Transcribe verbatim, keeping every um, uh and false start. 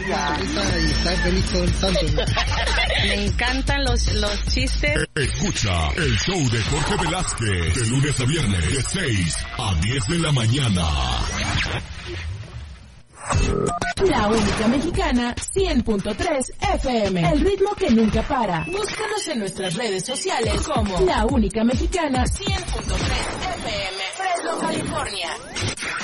la risa y estar feliz todo el santo. Me encantan los, los chistes. Escucha el show de Jorge Velázquez de lunes a viernes de seis a diez de la mañana. La única mexicana, cien punto tres F M. El ritmo que nunca para. Búscanos en nuestras redes sociales como La Única Mexicana, cien punto tres F M. Fresno, California.